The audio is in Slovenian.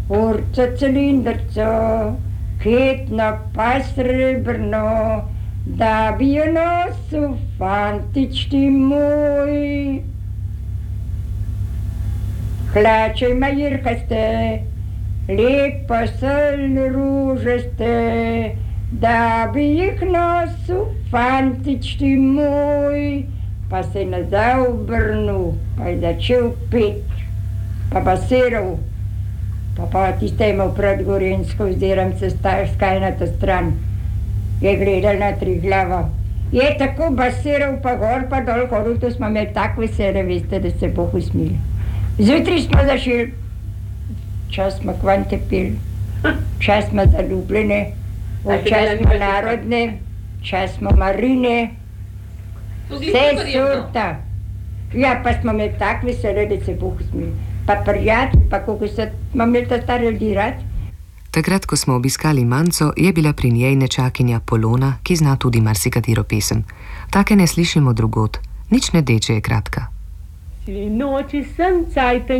Urca cilindrco, hitno pa srebrno, da bi jo nosil fantič ti moj. Hlače ima jirkaste, lepo sol ružaste, da bi jih nosil fantič ti moj. Pa se je nazaj obrnil, pa je začel pet, pa basiral. Pa tiste je imel pred Gorenjsko, oziram se skalnato stran. Je gledal na Triglavo. Je tako basiral, pa gor pa dol hodil, to smo imeli tako vesele, veste, da se Bog usmili. Zjutraj smo zašli, čas smo kvante pili, čas smo zaljubljene, čas smo narodne, čas smo marine, vse sorta. Ja, pa smo imeli tako vesele, da se Bog usmili. Pa prijatelj, pa kako smo imeli ta stari ljudi rad. Takrat, ko smo obiskali Manco, je bila pri njej nečakinja Polona, ki zna tudi marsikatero pesem. Take ne slišimo drugod, nič ne deče je kratka. Sinoči sem cajten